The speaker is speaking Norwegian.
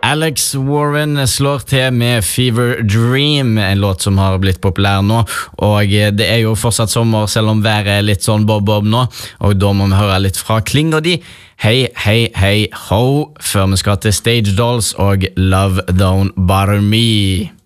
Alex Warren slår til med Fever Dream, en låt som har blitt populær nå, og det jo fortsatt sommer, selv om været litt sånn bob-bob nå, og da må vi høre litt fra klinger de. Hei, hei, hei, ho, før vi skal til Stage Dolls og Love Don't Bother Me.